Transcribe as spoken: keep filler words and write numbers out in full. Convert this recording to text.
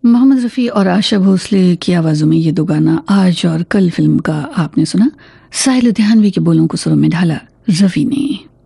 मोहम्मद रफ़ी और आशा भोसले की आवाज़ों में ये दो गाना आज और कल फिल्म का आपने सुना। साहिल लुधियानवी के बोलों को सुरों में ढाला रवि ने।